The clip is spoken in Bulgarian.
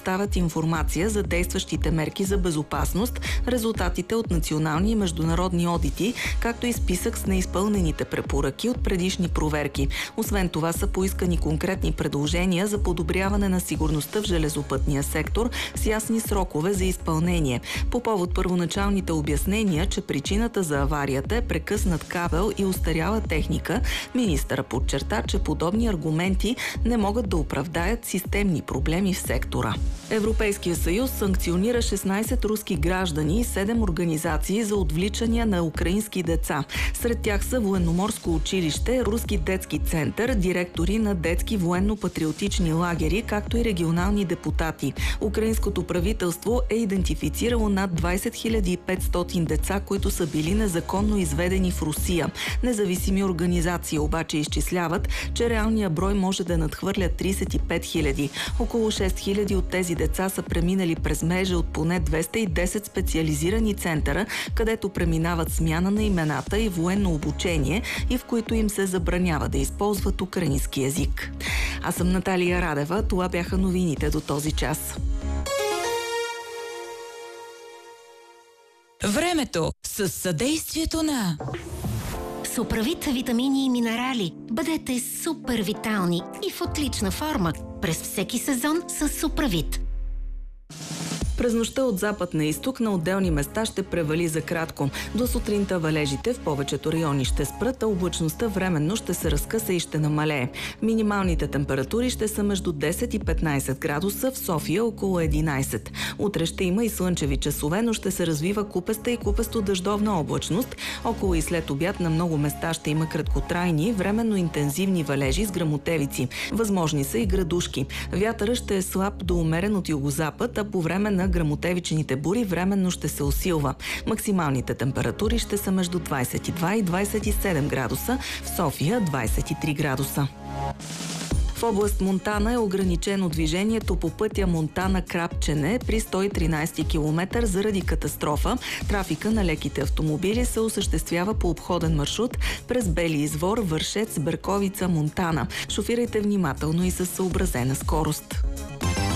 предоставят информация за действащите мерки за безопасност, резултатите от национални и международни одити, както и списък с неизпълнените препоръки от предишни проверки. Освен това са поискани конкретни предложения за подобряване на сигурността в железопътния сектор с ясни срокове за изпълнение. По повод първоначалните обяснения, че причината за аварията е прекъснат кабел и устаряла техника, министъра подчерта, че подобни аргументи не могат да оправдаят системни проблеми в сектора. Европейския съюз санкционира 16 руски граждани и 7 организации за отвличания на украински деца. Сред тях са Военноморско училище, Руски детски център, директори на детски военно-патриотични лагери, както и регионални депутати. Украинското правителство е идентифицирало над 20 500 деца, които са били незаконно изведени в Русия. Независими организации обаче изчисляват, че реалният брой може да надхвърля 35 000. Около 6 000 от тези деца са преминали през мрежа от поне 210 специализирани центъра, където преминават смяна на имената и военно обучение и в които им се забранява да използват украински език. Аз съм Наталия Радева. Това бяха новините до този час. Времето с съдействието на Суправит витамини и минерали. Бъдете супер витални и в отлична форма през всеки сезон с Суправит. През нощта от запад на изток на отделни места ще превали за кратко. До сутринта валежите в повечето райони ще спрат, а облачността временно ще се разкъса и ще намалее. Минималните температури ще са между 10 и 15 градуса, в София около 11. Утре ще има и слънчеви часове, но ще се развива купеста и купесто-дъждовна облачност. Около и след обяд на много места ще има краткотрайни, временно интензивни валежи с гръмотевици. Възможни са и градушки. Вятърът ще е слаб до умерен от югозапад, а по време на гръмотевичните бури временно ще се усилва. Максималните температури ще са между 22 и 27 градуса, в София 23 градуса. В област Монтана е ограничено движението по пътя Монтана-Крапчене при 113 км заради катастрофа. Трафика на леките автомобили се осъществява по обходен маршрут през Бели извор, Вършец, Берковица, Монтана. Шофирайте внимателно и със съобразена скорост.